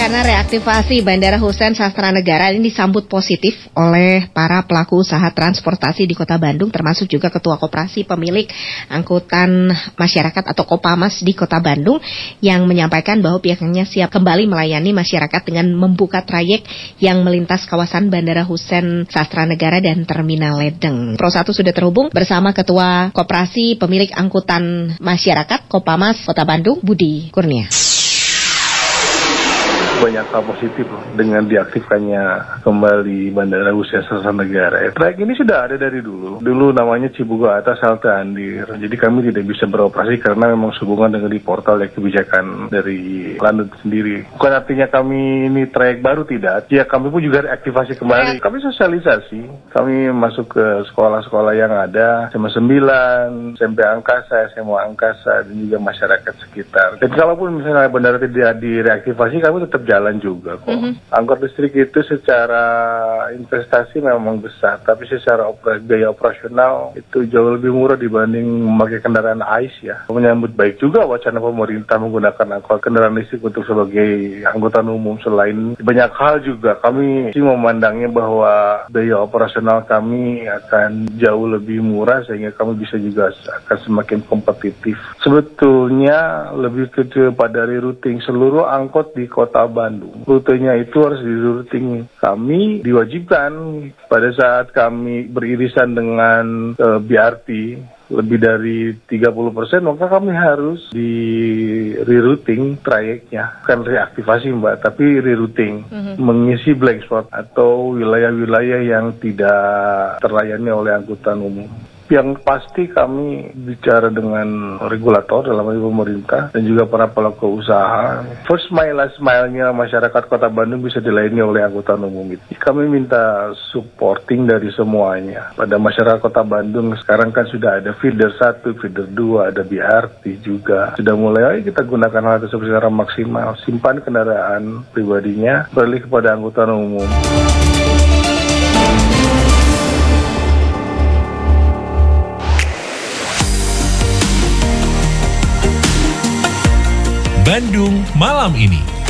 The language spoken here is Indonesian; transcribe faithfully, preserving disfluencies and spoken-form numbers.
Karena reaktivasi Bandara Hussein Sastranegara ini disambut positif oleh para pelaku usaha transportasi di Kota Bandung, termasuk juga Ketua Koperasi Pemilik Angkutan Masyarakat atau Kopamas di Kota Bandung, yang menyampaikan bahwa pihaknya siap kembali melayani masyarakat dengan membuka trayek yang melintas kawasan Bandara Hussein Sastranegara dan Terminal Ledeng. Pro satu sudah terhubung bersama Ketua Koperasi Pemilik Angkutan Masyarakat Kopamas Kota Bandung, Budi Kurnia. Banyak hal positif loh dengan diaktifkannya kembali Bandara Hussein Sastranegara. Trayek ini sudah ada dari dulu. Dulu namanya Cibuga Atas Halte Andir. Jadi kami tidak bisa beroperasi karena memang sehubungan dengan di portal ya kebijakan dari London sendiri. Bukan artinya kami ini trayek baru, tidak. Ya kami pun juga reaktivasi kembali. Kami sosialisasi. Kami masuk ke sekolah-sekolah yang ada, S M A sembilan, S M P Angkasa, S M A Angkasa, dan juga masyarakat sekitar. Dan kalaupun misalnya bandara tidak direaktivasi, kami tetap jalan juga kok. Mm-hmm. Angkot listrik itu secara investasi memang besar, tapi secara opera, biaya operasional itu jauh lebih murah dibanding memakai kendaraan I C E ya. Menyambut baik juga wacana pemerintah menggunakan angkot kendaraan listrik untuk sebagai angkutan umum. Selain banyak hal juga, kami sih memandangnya bahwa biaya operasional kami akan jauh lebih murah sehingga kami bisa juga akan semakin kompetitif. Sebetulnya lebih kepada rerouting seluruh angkot di Kota Bandung. Rutenya itu harus di-routing. Kami diwajibkan pada saat kami beririsan dengan uh, B R T lebih dari tiga puluh persen, maka kami harus di rerouting trayeknya. Bukan reaktivasi Mbak, tapi rerouting. Mm-hmm. Mengisi blank spot atau wilayah-wilayah yang tidak terlayani oleh angkutan umum. Yang pasti kami bicara dengan regulator dalam hal pemerintah dan juga para pelaku usaha. First mile, last mile-nya masyarakat Kota Bandung bisa dilayani oleh angkutan umum itu. Kami minta supporting dari semuanya. Pada masyarakat Kota Bandung sekarang kan sudah ada feeder satu, feeder dua, ada B R T juga. Sudah mulai, ayo kita gunakan hal tersebut secara maksimal. Simpan kendaraan pribadinya, beralih kepada angkutan umum. Bandung Malam Ini.